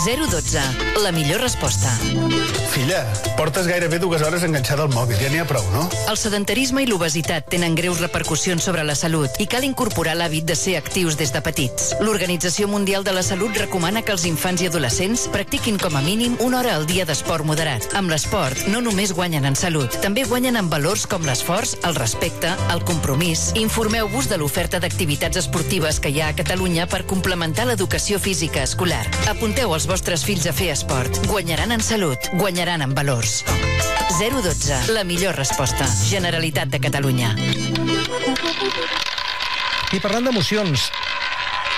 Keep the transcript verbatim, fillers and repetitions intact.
zero dotze, la millor resposta. Filla, portes gairebé dues hores enganxada al mòbil, ja n'hi ha prou, no? El sedentarisme i l'obesitat tenen greus repercussions sobre la salut i cal incorporar l'hàbit de ser actius des de petits. L'Organització Mundial de la Salut recomana que els infants i adolescents practiquin com a mínim una hora al dia d'esport moderat. Amb l'esport no només guanyen en salut, també guanyen en valors com l'esforç, el respecte, el compromís. Informeu-vos de l'oferta d'activitats esportives que hi ha a Catalunya per complementar l'educació física escolar. Apunteu els vostres fills a fer esport. Guanyaran en salut, guanyaran en valors. zero dotze, la millor resposta. Generalitat de Catalunya. I parlant d'emocions,